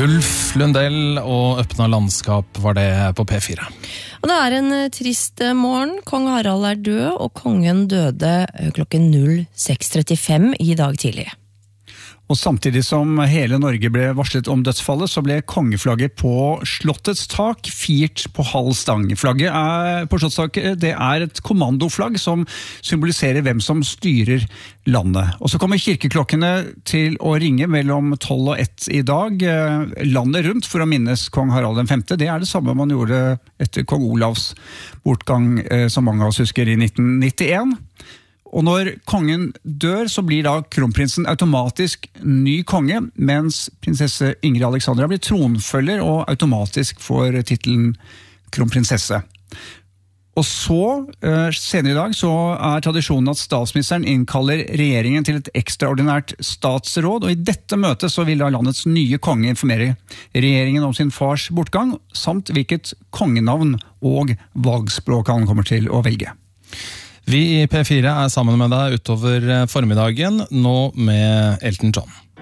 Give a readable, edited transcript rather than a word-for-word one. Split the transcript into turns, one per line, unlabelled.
Ulf Lundell og Øppna landskap var det på P4.
Og det er en trist morgen. Kong Harald er død, og kongen døde klokken 06:35 i dag tidlig.
Og samtidig som hele Norge ble varslet om dødsfallet, så ble kongeflagget på slottets tak firt på halv stang. Flagget på slottstaket, det er et kommandoflagg som symboliserer hvem som styrer landet. Og så kommer kirkeklokkene til å ringe mellom 12 og 1 i dag, landet rundt for å minnes kong Harald 5. Det er det samme man gjorde etter kong Olavs bortgang, som mange av oss husker, i 1991. Og når kongen dør, så blir da kronprinsen automatisk ny konge, mens prinsesse Ingrid Alexandra blir tronfølger og automatisk får titelen kronprinsesse. Og så, senere i dag, så er tradisjonen at statsministeren innkaller regjeringen til et ekstraordinært statsråd, og i dette møtet så vil da landets nye konge informere regjeringen om sin fars bortgang, samt hvilket kongenavn og valgspråk han kommer til å velge.
Vi i P4 er sammen med deg utover formiddagen, nå med Elton John.